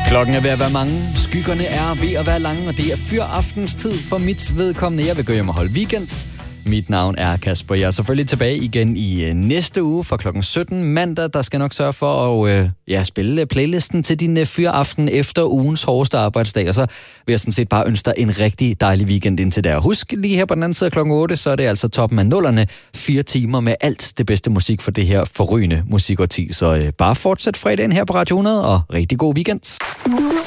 Klokken er ved at være mange, skyggerne er ved at være lange, og det er fyraftens-tid for mit vedkommende. Jeg vil gå hjem og holde weekend. Mit navn er Kasper. Jeg er selvfølgelig tilbage igen i næste uge fra klokken 17 mandag. Der skal nok sørge for at spille playlisten til din fyraften efter ugens hårdeste arbejdsdag. Og så vil jeg sådan set bare ønske dig en rigtig dejlig weekend indtil der. Husk lige her på den anden side af klokken 8, så er det altså toppen af nullerne. 4 timer med alt det bedste musik for det her forrygende musikårti. Så bare fortsæt fredagen her på Radio 100, og rigtig god weekend.